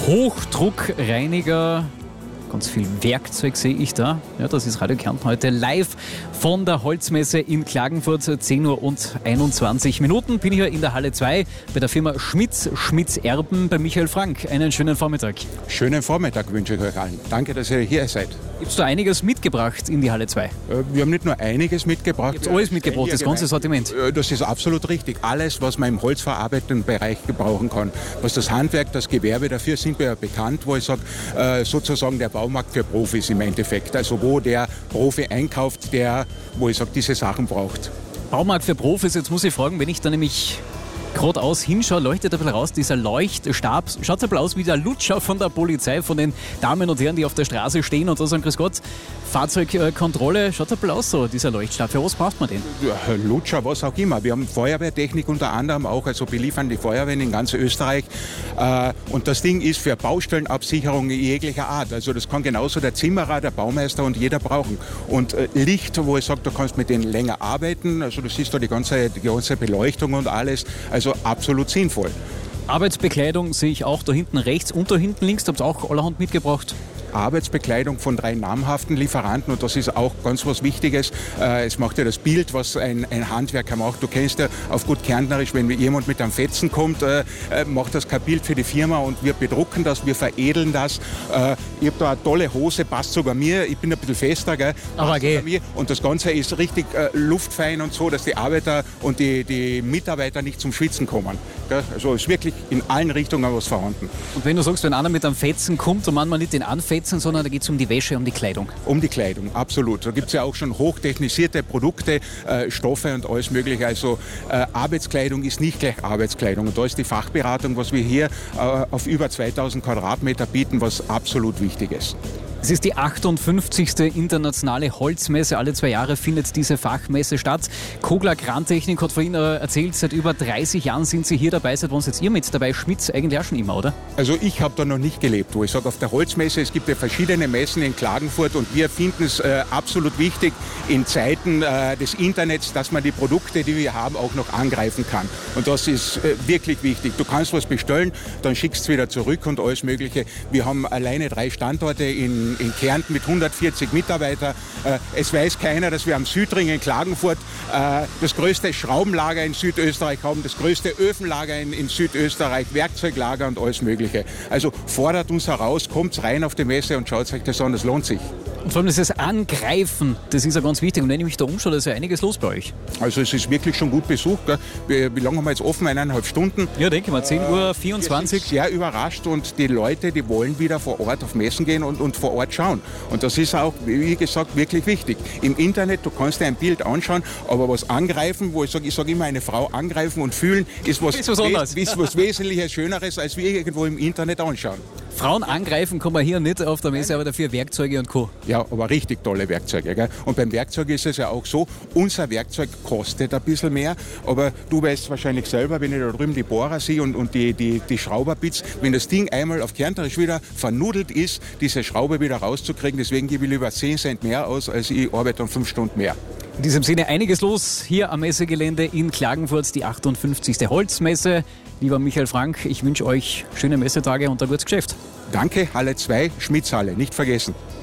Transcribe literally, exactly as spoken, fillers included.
Hochdruckreiniger. Ganz viel Werkzeug sehe ich da. Ja, das ist Radio Kärnten heute live von der Holzmesse in Klagenfurt. zehn Uhr und einundzwanzig Minuten bin ich hier in der Halle zwei bei der Firma Schmitz, Schmitz Erben bei Michael Frank. Einen schönen Vormittag. Schönen Vormittag wünsche ich euch allen. Danke, dass ihr hier seid. Gibt's da einiges mitgebracht in die Halle zwei? Wir haben nicht nur einiges mitgebracht. Ihr habt alles mitgebracht, das ganze Sortiment? Das ist absolut richtig. Alles, was man im holzverarbeitenden Bereich gebrauchen kann. Was das Handwerk, das Gewerbe, dafür sind wir ja bekannt, wo ich sage, sozusagen der Baumarkt für Profis im Endeffekt. Also wo der Profi einkauft, der, wo ich sage, diese Sachen braucht. Baumarkt für Profis, jetzt muss ich fragen, wenn ich da nämlich geradeaus hinschaue, leuchtet ein bisschen raus, dieser Leuchtstab. Schaut ein bisschen aus wie der Lutscher von der Polizei, von den Damen und Herren, die auf der Straße stehen und da sagen, grüß Gott, Fahrzeugkontrolle. Schaut ein bisschen aus so, dieser Leuchtstab. Für was braucht man den? Ja, Lutscher, was auch immer. Wir haben Feuerwehrtechnik unter anderem auch, also beliefern die Feuerwehren in ganz Österreich. Und das Ding ist für Baustellenabsicherung jeglicher Art. Also das kann genauso der Zimmerer, der Baumeister und jeder brauchen. Und Licht, wo ich sage, du kannst mit denen länger arbeiten. Also du siehst da die ganze, die ganze Beleuchtung und alles. Also absolut sinnvoll. Arbeitsbekleidung sehe ich auch da hinten rechts und da hinten links. Da habt ihr auch allerhand mitgebracht. Arbeitsbekleidung von drei namhaften Lieferanten und das ist auch ganz was Wichtiges. Äh, es macht ja das Bild, was ein, ein Handwerker macht. Du kennst ja auf gut Kärntnerisch, wenn jemand mit einem Fetzen kommt, äh, macht das kein Bild für die Firma und wir bedrucken das, wir veredeln das. Äh, ich habe da eine tolle Hose, passt sogar mir. Ich bin ein bisschen fester, gell? Aber okay. Mir. Und das Ganze ist richtig äh, luftfein und so, dass die Arbeiter und die, die Mitarbeiter nicht zum Schwitzen kommen. Gell? Also ist wirklich in allen Richtungen was vorhanden. Und wenn du sagst, wenn einer mit einem Fetzen kommt und manchmal nicht den anfetzen, sondern da geht es um die Wäsche, um die Kleidung. Um die Kleidung, absolut. Da gibt es ja auch schon hochtechnisierte Produkte, äh, Stoffe und alles Mögliche. Also äh, Arbeitskleidung ist nicht gleich Arbeitskleidung. Und da ist die Fachberatung, was wir hier äh, auf über zweitausend Quadratmeter bieten, was absolut wichtig ist. Es ist die achtundfünfzigste internationale Holzmesse. Alle zwei Jahre findet diese Fachmesse statt. Kogler Krantechnik hat vorhin äh, erzählt, seit über dreißig Jahren sind Sie hier dabei. Seit wann seid ihr mit dabei? Schmitz eigentlich auch schon immer, oder? Also ich habe da noch nicht gelebt, wo ich sage, auf der Holzmesse, es gibt ja verschiedene Messen in Klagenfurt und wir finden es äh, absolut wichtig in Zeiten äh, des Internets, dass man die Produkte, die wir haben, auch noch angreifen kann. Und das ist äh, wirklich wichtig. Du kannst was bestellen, dann schickst du es wieder zurück und alles Mögliche. Wir haben alleine drei Standorte in in Kärnten mit hundertvierzig Mitarbeitern. Es weiß keiner, dass wir am Südring in Klagenfurt das größte Schraubenlager in Südösterreich haben, das größte Öfenlager in, in Südösterreich, Werkzeuglager und alles Mögliche. Also fordert uns heraus, kommt rein auf die Messe und schaut euch das an, das lohnt sich. Und vor allem das Angreifen, das ist ja ganz wichtig. Und wenn ich mich da umschaue, da ist ja einiges los bei euch. Also es ist wirklich schon gut besucht. Gell? Wie, wie lange haben wir jetzt offen? Eineinhalb Stunden? Ja, denke mal, zehn Uhr vierundzwanzig. Ich bin sehr überrascht und die Leute, die wollen wieder vor Ort auf Messen gehen und, und vor Ort schauen. Und das ist auch, wie gesagt, wirklich wichtig. Im Internet, du kannst dir ein Bild anschauen, aber was angreifen, wo ich sage, ich sage immer, eine Frau angreifen und fühlen, ist was, ist was anderes. Ist was Wesentliches Schöneres, als wir irgendwo im Internet anschauen. Frauen angreifen kann man hier nicht auf der Messe, aber dafür Werkzeuge und Co. Ja, aber richtig tolle Werkzeuge. Gell? Und beim Werkzeug ist es ja auch so, unser Werkzeug kostet ein bisschen mehr, aber du weißt wahrscheinlich selber, wenn ich da drüben die Bohrer sehe und, und die, die, die Schrauberbits, wenn das Ding einmal auf Kärntnerisch wieder vernudelt ist, diese Schraube wieder rauszukriegen, deswegen gebe ich lieber zehn Cent mehr aus, als ich arbeite dann fünf Stunden mehr. In diesem Sinne einiges los hier am Messegelände in Klagenfurt, die achtundfünfzigste Holzmesse. Lieber Michael Frank, ich wünsche euch schöne Messetage und ein gutes Geschäft. Danke, Halle zwei, Schmitzhalle, nicht vergessen.